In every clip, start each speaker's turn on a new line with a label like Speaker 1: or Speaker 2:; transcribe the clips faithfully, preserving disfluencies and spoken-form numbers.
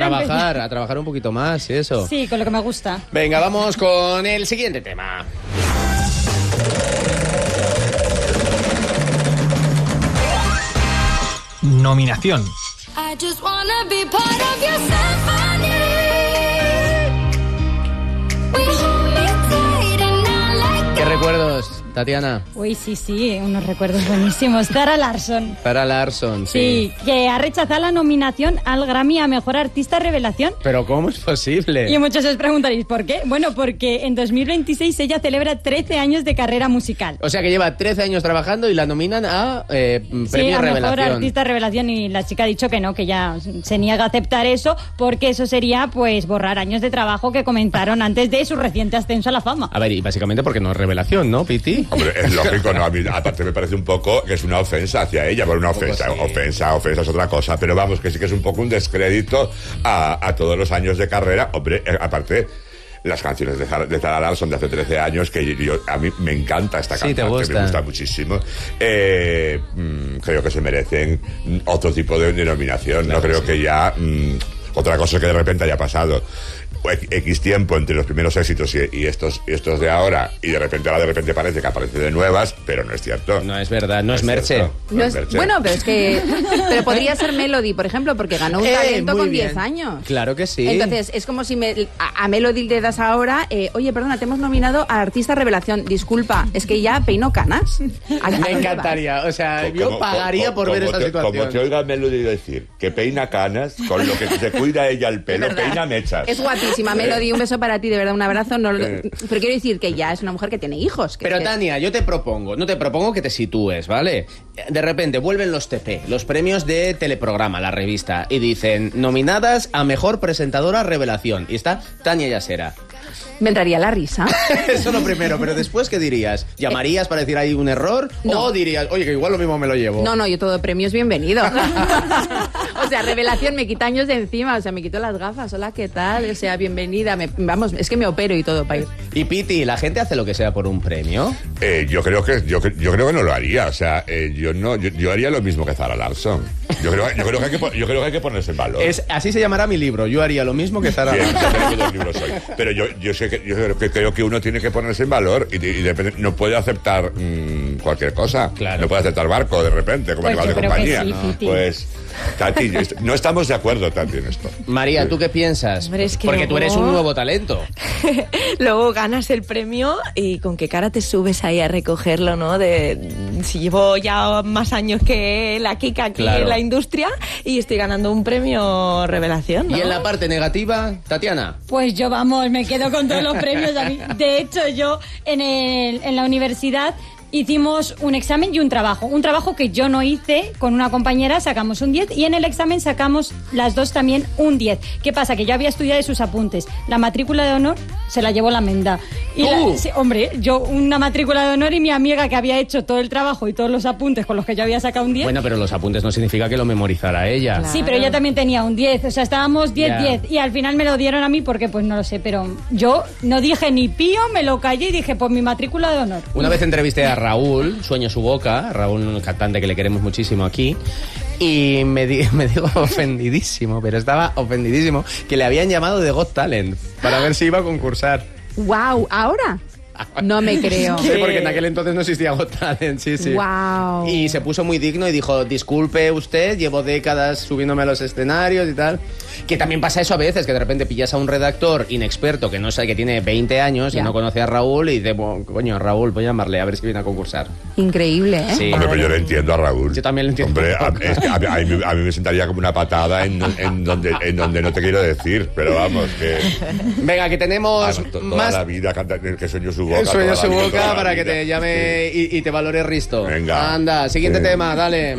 Speaker 1: trabajar, a trabajar un poquito más y eso.
Speaker 2: Sí, con lo que me gusta.
Speaker 1: Venga, vamos con el siguiente tema.
Speaker 3: Nominación.
Speaker 4: I just wanna be part of your symphony. We hold me tight and not let
Speaker 1: ¿Qué
Speaker 4: go.
Speaker 1: recuerdos, Tatiana?
Speaker 2: Uy, sí, sí, unos recuerdos buenísimos. Zara Larsson.
Speaker 1: Zara Larsson, sí.
Speaker 2: Sí, que ha rechazado la nominación al Grammy a Mejor Artista Revelación.
Speaker 1: Pero ¿cómo es posible?
Speaker 2: Y muchos os preguntaréis, ¿por qué? Bueno, porque en dos mil veintiséis ella celebra trece años de carrera musical.
Speaker 1: O sea que lleva trece años trabajando y la nominan a eh, Premio
Speaker 2: Sí, a
Speaker 1: Revelación.
Speaker 2: Mejor Artista Revelación, y la chica ha dicho que no, que ya se niega a aceptar eso, porque eso sería pues borrar años de trabajo que comenzaron antes de su reciente ascenso a la fama.
Speaker 1: A ver, y básicamente porque no es revelación, ¿no, Piti?
Speaker 5: Hombre, es lógico, ¿no? A mí, aparte me parece un poco que es una ofensa hacia ella, bueno, una ofensa,
Speaker 1: sí.
Speaker 5: ofensa, ofensa es otra cosa, pero vamos, que sí que es un poco un descrédito a, a todos los años de carrera. Hombre, eh, aparte, las canciones de, de Zara Larsson de hace trece años, que yo, a mí me encanta esta
Speaker 1: Sí,
Speaker 5: canción,
Speaker 1: te gusta.
Speaker 5: que me gusta muchísimo. Eh, mm, creo que se merecen otro tipo de denominación,
Speaker 1: Claro,
Speaker 5: no creo
Speaker 1: sí.
Speaker 5: que ya... Mm, otra cosa que de repente haya pasado X tiempo entre los primeros éxitos y, y estos y estos de ahora, y de repente ahora de repente parece que aparece de nuevas, pero no es cierto.
Speaker 1: No es verdad, no, es Merche.
Speaker 5: cierto,
Speaker 6: No
Speaker 5: no
Speaker 6: es-
Speaker 5: es Merche.
Speaker 6: bueno, pero es que... Pero podría ser Melody, por ejemplo, porque ganó un
Speaker 1: Eh,
Speaker 6: talento
Speaker 1: muy
Speaker 6: con
Speaker 1: bien.
Speaker 6: diez años.
Speaker 1: Claro que sí.
Speaker 6: Entonces, es como si me, a, a Melody le das ahora, eh, oye, perdona, te hemos nominado a Artista Revelación. Disculpa, es que ya peino canas. ¿A- a
Speaker 1: Me
Speaker 6: dónde
Speaker 1: encantaría, o sea,
Speaker 5: Como-
Speaker 1: yo
Speaker 5: como-
Speaker 1: pagaría
Speaker 5: como-
Speaker 1: por ver
Speaker 5: como
Speaker 1: esa
Speaker 5: te-
Speaker 1: situación.
Speaker 5: Como te oiga Melody decir que peina canas, con lo que se cuida ella el pelo,
Speaker 6: ¿Verdad?
Speaker 5: peina mechas.
Speaker 6: Es guapísima, Melody, un beso para ti, de verdad, un abrazo. No, lo-
Speaker 5: Eh.
Speaker 6: pero quiero decir que ya es una mujer que tiene hijos. que
Speaker 1: Pero
Speaker 6: es que-
Speaker 1: Tania, yo te propongo, no te propongo que te sitúes, ¿vale? De repente vuelven los T P, los premios de Teleprograma, la revista, y dicen nominadas a Mejor Presentadora Revelación. Y está Tania Yasera.
Speaker 6: Me entraría la risa.
Speaker 1: Eso lo primero, pero después, ¿qué dirías? ¿Llamarías para decir hay un error?
Speaker 6: No.
Speaker 1: ¿O dirías, oye, que igual lo mismo me lo llevo?
Speaker 6: No, no, yo todo premio es bienvenido. O sea, Revelación me quita años de encima, o sea, me quito las gafas. Hola, ¿qué tal? O sea, bienvenida. Me- vamos, es que me opero y todo para ir.
Speaker 1: Y Piti, ¿la gente hace lo que sea por un premio?
Speaker 5: Eh, yo creo que yo, cre- yo creo que no lo haría, o sea, eh, yo no yo, yo haría lo mismo que Zara Larsson. Yo creo, yo creo que hay que po- yo creo que hay que ponerse en valor.
Speaker 1: Es, así se llamará mi libro. Yo haría lo mismo que Zara.
Speaker 5: Bien, ya sé que dos libros soy. Pero yo, yo sé que yo creo que creo que uno tiene que ponerse en valor y, y depende- no puede aceptar mm, cualquier cosa.
Speaker 1: Claro.
Speaker 5: No puede aceptar barco de repente, como
Speaker 2: Pues
Speaker 5: animal
Speaker 2: yo
Speaker 5: de
Speaker 2: creo que
Speaker 5: compañía.
Speaker 2: sí, Titi.
Speaker 5: Pues, Tati, est- no estamos de acuerdo, Tati, en esto.
Speaker 1: María, ¿tú qué piensas?
Speaker 7: Hombre, es que
Speaker 1: Porque tú
Speaker 7: luego-
Speaker 1: eres un nuevo talento.
Speaker 7: Luego ganas el premio y con qué cara te subes ahí a recogerlo, ¿no? De si llevo ya más años que la Kika aquí
Speaker 1: Claro.
Speaker 7: en la industria y estoy ganando un premio Revelación, ¿no?
Speaker 1: Y en la parte negativa, Tatiana.
Speaker 2: Pues yo, vamos, me quedo con todos los premios. A mí. De hecho, yo en, el, en la universidad hicimos un examen y un trabajo. Un trabajo que yo no hice con una compañera, sacamos un diez, y en el examen sacamos las dos también un diez. ¿Qué pasa? Que yo había estudiado de sus apuntes. La matrícula de honor se la llevó la Menda. Y la-
Speaker 1: ¡Uh!
Speaker 2: sí, hombre, yo una matrícula de honor y mi amiga que había hecho todo el trabajo y todos los apuntes con los que yo había sacado un diez.
Speaker 1: Bueno, pero los apuntes no significa que lo memorizara ella.
Speaker 7: Claro.
Speaker 2: Sí, pero ella también tenía un diez, o sea, estábamos diez diez,
Speaker 1: Ya.
Speaker 2: y al final me lo dieron a mí porque pues no lo sé, pero yo no dije ni pío, me lo callé y dije, pues mi matrícula de honor.
Speaker 1: Una vez entrevisté a Raúl, Sueño su boca, Raúl, un cantante que le queremos muchísimo aquí, y me, di- me dijo ofendidísimo, pero estaba ofendidísimo, que le habían llamado de Got Talent para ver si iba a concursar.
Speaker 6: ¡Wow! ¿Ahora? No me creo.
Speaker 1: Sí, porque en aquel entonces no existía Got Talent, sí, sí.
Speaker 6: ¡Wow!
Speaker 1: Y se puso muy digno y dijo, disculpe usted, llevo décadas subiéndome a los escenarios y tal. Que también pasa eso a veces, que de repente pillas a un redactor inexperto que no sabe, que tiene veinte años y
Speaker 6: Ya.
Speaker 1: no conoce a Raúl y dice, "Bueno, coño, Raúl, voy a llamarle a ver si viene a concursar".
Speaker 6: Increíble, ¿eh?
Speaker 1: Sí.
Speaker 5: Hombre, pero yo le entiendo a Raúl.
Speaker 1: Yo también lo entiendo
Speaker 5: Hombre,
Speaker 1: un
Speaker 5: a,
Speaker 1: poco.
Speaker 5: es que a, a mí, a mí me sentaría como una patada en, en donde, en donde no te quiero decir, pero vamos, que
Speaker 1: Venga, que tenemos
Speaker 5: ah, to- toda
Speaker 1: más...
Speaker 5: la vida canta, que sueño su boca.
Speaker 1: El sueño
Speaker 5: toda
Speaker 1: su
Speaker 5: la vida, toda
Speaker 1: boca
Speaker 5: la
Speaker 1: para que
Speaker 5: vida.
Speaker 1: te llame
Speaker 5: Sí.
Speaker 1: y, y te valore Risto.
Speaker 5: Venga.
Speaker 1: Anda, siguiente
Speaker 5: Sí.
Speaker 1: tema, dale.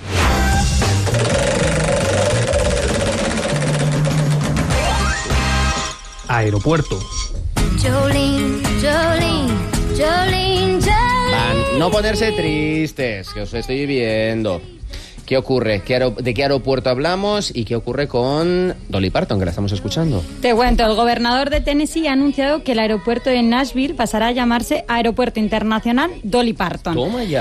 Speaker 3: Aeropuerto.
Speaker 4: Jolene, Jolene, Jolene, Jolene.
Speaker 1: Van, no ponerse tristes, que os estoy viendo. ¿Qué ocurre? ¿Qué aero- ¿De qué aeropuerto hablamos? ¿Y qué ocurre con Dolly Parton, que la estamos escuchando?
Speaker 2: Te cuento, el gobernador de Tennessee ha anunciado que el aeropuerto de Nashville pasará a llamarse Aeropuerto Internacional Dolly Parton.
Speaker 1: Toma ya.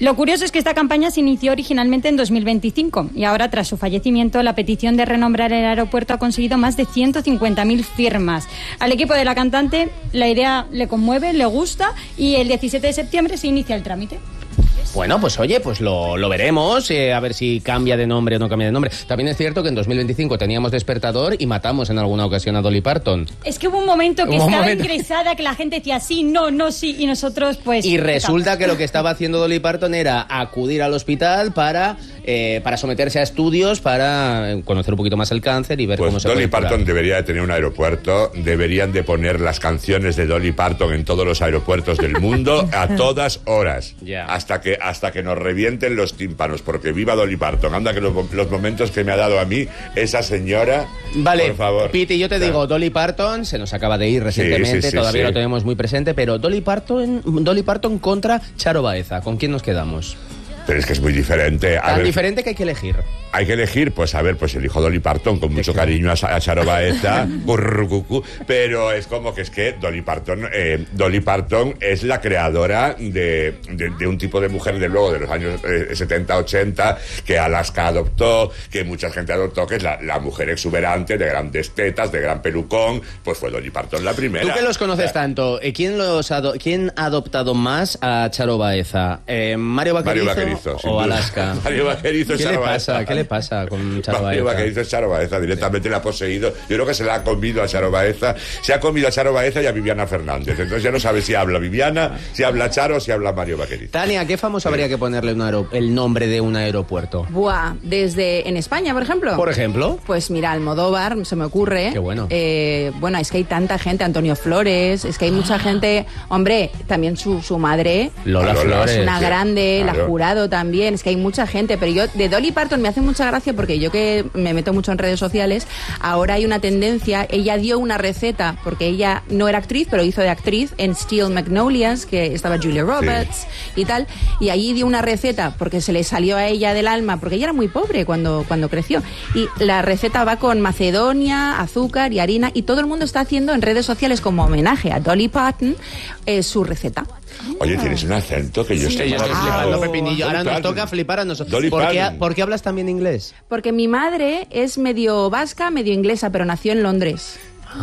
Speaker 2: Lo curioso es que esta campaña se inició originalmente en dos mil veinticinco y ahora, tras su fallecimiento, la petición de renombrar el aeropuerto ha conseguido más de ciento cincuenta mil firmas. Al equipo de la cantante la idea le conmueve, le gusta y el diecisiete de septiembre se inicia el trámite.
Speaker 1: Bueno, pues oye, pues lo, lo veremos, eh, a ver si cambia de nombre o no cambia de nombre. También es cierto que en dos mil veinticinco teníamos Despertador y matamos en alguna ocasión a Dolly Parton.
Speaker 2: Es que hubo un momento que
Speaker 1: Hubo un
Speaker 2: estaba
Speaker 1: momento.
Speaker 2: ingresada, que la gente decía sí, no, no, sí, y nosotros pues...
Speaker 1: Y resulta que lo que estaba haciendo Dolly Parton era acudir al hospital para, eh, para someterse a estudios, para conocer un poquito más el cáncer y ver
Speaker 5: Pues
Speaker 1: cómo se
Speaker 5: Dolly
Speaker 1: puede curar.
Speaker 5: Parton debería de tener un aeropuerto, deberían de poner las canciones de Dolly Parton en todos los aeropuertos del mundo a todas horas,
Speaker 1: Ya.
Speaker 5: hasta que hasta que nos revienten los tímpanos, porque viva Dolly Parton. Anda que los, los momentos que me ha dado a mí esa señora,
Speaker 1: Vale,
Speaker 5: por favor.
Speaker 1: Piti, yo te digo, Dolly Parton se nos acaba de ir recientemente,
Speaker 5: sí, sí,
Speaker 1: todavía
Speaker 5: sí.
Speaker 1: lo tenemos muy presente, pero Dolly Parton, Dolly Parton contra Charo Baeza, ¿con quién nos quedamos?
Speaker 5: Pero es que es muy diferente. A
Speaker 1: Tan
Speaker 5: ver,
Speaker 1: diferente que hay que elegir.
Speaker 5: hay que elegir, pues a ver, pues elijo Dolly Parton con mucho cariño a, Sa- a Charo Baeza, currucucú, pero es como que es que Dolly Parton, eh, Dolly Parton es la creadora de, de, de un tipo de mujer de luego de los años eh, setenta, ochenta, que Alaska adoptó, que mucha gente adoptó, que es la, la mujer exuberante, de grandes tetas, de gran pelucón, pues fue Dolly Parton la primera.
Speaker 1: Tú que los conoces
Speaker 5: O sea,
Speaker 1: tanto, eh, ¿quién, los ado- ¿quién ha adoptado más a Charo Baeza? Eh, ¿Mario Vaquerizo,
Speaker 5: Mario Vaquerizo, sin
Speaker 1: o
Speaker 5: duda.
Speaker 1: Alaska?
Speaker 5: Mario Vaquerizo,
Speaker 1: ¿Qué
Speaker 5: Charo
Speaker 1: le pasa?
Speaker 5: Baeza.
Speaker 1: ¿Qué le pasa con Charo
Speaker 5: Mario
Speaker 1: Baeza?
Speaker 5: Vaquerizo es Charo Baeza, directamente la ha poseído. Yo creo que se la ha comido a Charo Baeza. Se ha comido a Charo Baeza y a Viviana Fernández. Entonces ya no sabe si habla Viviana, si habla Charo o si habla Mario Vaquerizo.
Speaker 1: Tania, ¿qué famoso habría que ponerle un aero- el nombre de un aeropuerto?
Speaker 6: Buah, desde en España, por ejemplo.
Speaker 1: Por ejemplo.
Speaker 6: Pues mira, Almodóvar, se me ocurre.
Speaker 1: Qué bueno.
Speaker 6: Eh, bueno, es que hay tanta gente, Antonio Flores, es que hay mucha gente. Hombre, también su, su madre.
Speaker 1: Lola
Speaker 5: Lola,
Speaker 1: Flores.
Speaker 6: Es una
Speaker 5: sí,
Speaker 6: grande,
Speaker 5: claro.
Speaker 6: la Jurado también, es que hay mucha gente, pero yo de Dolly Parton me hace mucha gracia porque yo que me meto mucho en redes sociales, ahora hay una tendencia, ella dio una receta, porque ella no era actriz, pero hizo de actriz en Steel Magnolias, que estaba Julia Roberts y tal, y allí dio una receta porque se le salió a ella del alma, porque ella era muy pobre cuando, cuando creció, y la receta va con macedonia, azúcar y harina, y todo el mundo está haciendo en redes sociales como homenaje a Dolly Parton eh, su receta.
Speaker 5: Oye, tienes un acento que yo
Speaker 1: Sí,
Speaker 5: estoy
Speaker 1: yo estoy
Speaker 5: flipando.
Speaker 1: flipando, Pepinillo. Ahora
Speaker 5: Dolly
Speaker 1: nos
Speaker 5: Parton.
Speaker 1: toca flipar a nosotros.
Speaker 5: Dolly
Speaker 1: ¿Por qué,
Speaker 5: Parton.
Speaker 1: ¿Por qué hablas también inglés?
Speaker 6: Porque mi madre es medio vasca, medio inglesa, pero nació en Londres.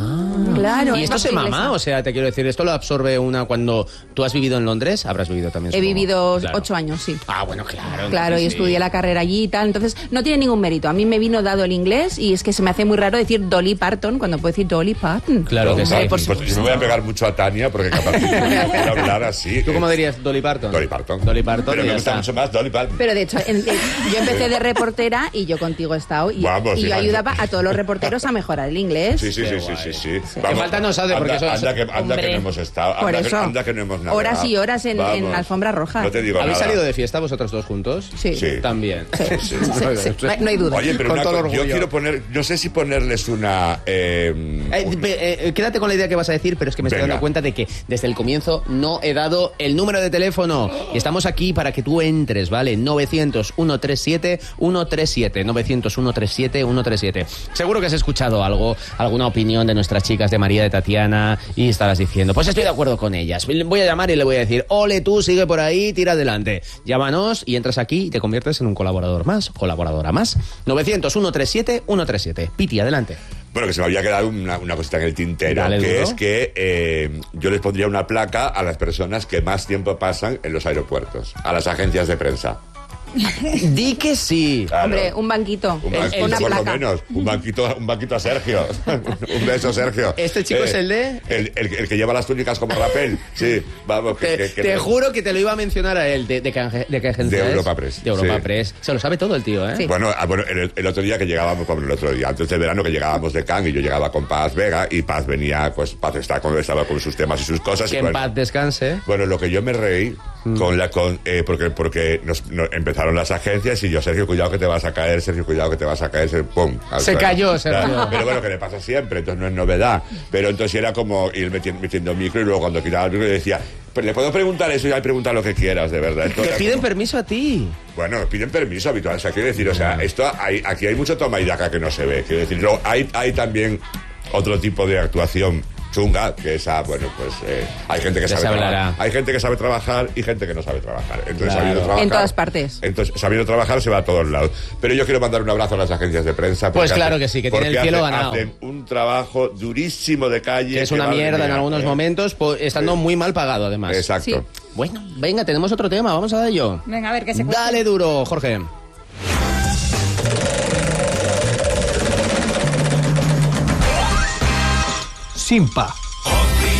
Speaker 6: Claro.
Speaker 1: ¿Y
Speaker 6: es
Speaker 1: esto se
Speaker 6: vasco-inglesa.
Speaker 1: mama? O sea, te quiero decir, ¿esto lo absorbe una cuando tú has vivido en Londres? Habrás vivido también.
Speaker 6: He
Speaker 1: supongo.
Speaker 6: vivido
Speaker 1: Claro.
Speaker 6: ocho años, sí.
Speaker 1: Ah, bueno, claro.
Speaker 6: Claro, y
Speaker 1: entonces sí.
Speaker 6: estudié la carrera allí y tal, entonces no tiene ningún mérito. A mí me vino dado el inglés y es que se me hace muy raro decir Dolly Parton cuando puedo decir Dolly Parton.
Speaker 1: Claro que sí.
Speaker 5: Ay,
Speaker 6: por
Speaker 5: pues yo me voy a pegar mucho a Tania porque capaz que no quiero hablar así.
Speaker 1: ¿Tú cómo dirías Dolly Parton?
Speaker 5: Dolly Parton.
Speaker 1: Dolly Parton.
Speaker 5: Pero
Speaker 1: y
Speaker 5: me
Speaker 1: ya
Speaker 5: gusta
Speaker 1: está.
Speaker 5: mucho más Dolly Parton.
Speaker 6: Pero de hecho, en- en- yo empecé de reportera y yo contigo he estado y,
Speaker 5: Vamos,
Speaker 6: y yo
Speaker 5: fíjate.
Speaker 6: ayudaba a todos los reporteros a mejorar el inglés.
Speaker 5: Sí, sí, sí, sí, sí, sí.
Speaker 1: Que falta nos hace, porque
Speaker 5: anda,
Speaker 1: eso-
Speaker 5: anda, que, anda
Speaker 7: Hombre.
Speaker 5: que no hemos estado.
Speaker 6: Por
Speaker 5: Anda,
Speaker 6: eso.
Speaker 5: que, anda que no hemos navegado.
Speaker 6: Horas y horas en-
Speaker 5: Vamos.
Speaker 6: en la alfombra roja.
Speaker 5: No te digo
Speaker 1: ¿Habéis
Speaker 5: nada.
Speaker 1: salido de fiesta vosotros dos juntos?
Speaker 6: Sí.
Speaker 5: Sí.
Speaker 1: También.
Speaker 6: Sí, sí, sí. No, hay, no hay duda.
Speaker 5: Oye, pero
Speaker 1: Con
Speaker 5: una
Speaker 1: todo
Speaker 5: co- yo
Speaker 1: orgullo.
Speaker 5: quiero poner, no sé si ponerles una... eh,
Speaker 1: Eh, pe- eh, quédate con la idea que vas a decir, pero es que me estoy
Speaker 5: Venga.
Speaker 1: dando cuenta de que desde el comienzo no he dado el número de teléfono. Y estamos aquí para que tú entres, ¿vale? novecientos, ciento treinta y siete, ciento treinta y siete. novecientos, ciento treinta y siete, ciento treinta y siete. Seguro que has escuchado algo, alguna opinión de nuestras chicas, de María, de Tatiana, y estarás diciendo, pues estoy de acuerdo con ellas. Voy a llamar y le voy a decir, ole tú, sigue por ahí, tira adelante. Llámanos y entras aquí y te conviertes en un colaborador más, colaboradora más. novecientos, ciento treinta y siete, ciento treinta y siete. Piti, adelante.
Speaker 5: Bueno, que se me había quedado una, una cosita en el tintero,
Speaker 1: Dale,
Speaker 5: que
Speaker 1: duro.
Speaker 5: es que eh, yo les pondría una placa a las personas que más tiempo pasan en los aeropuertos, a las agencias de prensa.
Speaker 1: Di que sí.
Speaker 5: Claro.
Speaker 6: Hombre, un banquito.
Speaker 5: Un
Speaker 6: con
Speaker 5: banquito,
Speaker 6: una
Speaker 5: por lo
Speaker 6: placa.
Speaker 5: menos. Un banquito, un banquito a Sergio. Un beso, Sergio. Eh,
Speaker 1: ¿Este chico es el de?
Speaker 5: El, el- el que lleva las túnicas como rapel. Sí, vamos. Que,
Speaker 1: Te,
Speaker 5: que- que-
Speaker 1: te juro que te lo iba a mencionar a él. ¿De, de, qué, anje- de qué agencia
Speaker 5: De
Speaker 1: es?
Speaker 5: Europa Press,
Speaker 1: De Europa
Speaker 5: sí.
Speaker 1: Press. Se lo sabe todo el tío, ¿eh?
Speaker 6: Sí.
Speaker 5: Bueno, ah, bueno el, el otro día que llegábamos, como el otro día, antes del verano que llegábamos de Cannes y yo llegaba con Paz Vega y Paz venía, pues Paz estaba con, estaba con sus temas y sus cosas.
Speaker 1: Que
Speaker 5: y
Speaker 1: en
Speaker 5: bueno,
Speaker 1: paz descanse.
Speaker 5: Bueno, lo que yo me reí
Speaker 1: Mm.
Speaker 5: con la con eh, porque porque nos, nos empezaron las agencias y yo, Sergio, cuidado que te vas a caer, Sergio, cuidado que te vas a caer, Sergio, pum. al
Speaker 1: Se
Speaker 5: suelo.
Speaker 1: cayó, Sergio.
Speaker 5: Claro, pero bueno, que le pasa siempre, entonces no es novedad. Pero entonces era como ir metiendo, metiendo micro y luego cuando quitaba el micro le decía, pero le puedo preguntar eso y ahí pregunta lo que quieras, de verdad.
Speaker 1: Te
Speaker 5: Entonces,
Speaker 1: piden
Speaker 5: como-
Speaker 1: permiso a ti.
Speaker 5: bueno, piden permiso habitual, o sea, quiero decir, o sea, esto hay, aquí hay mucho toma y daca que no se ve, quiero decir, luego hay, hay también otro tipo de actuación chunga, que esa, bueno, pues eh, hay gente que
Speaker 1: Ya
Speaker 5: sabe
Speaker 1: se hablará.
Speaker 5: trabajar, hay gente que sabe trabajar y gente que no sabe trabajar. Entonces,
Speaker 1: Claro.
Speaker 5: sabiendo trabajar,
Speaker 6: En todas partes.
Speaker 5: Entonces, sabiendo trabajar se va a todos lados. Pero yo quiero mandar un abrazo a las agencias de prensa.
Speaker 1: Pues
Speaker 5: porque
Speaker 1: claro
Speaker 5: hacen-
Speaker 1: que sí, que tiene
Speaker 5: porque
Speaker 1: el cielo
Speaker 5: hacen-
Speaker 1: ganado.
Speaker 5: Hacen un trabajo durísimo de calle.
Speaker 1: Que es una
Speaker 5: madre
Speaker 1: mierda en
Speaker 5: mía,
Speaker 1: algunos
Speaker 5: eh.
Speaker 1: momentos, po- estando
Speaker 5: Sí.
Speaker 1: muy mal pagado además.
Speaker 5: Exacto.
Speaker 6: Sí.
Speaker 1: Bueno, venga, tenemos otro tema, vamos a ello.
Speaker 2: Venga, a ver qué se cuenta.
Speaker 1: Dale duro, Jorge.
Speaker 3: Simpa.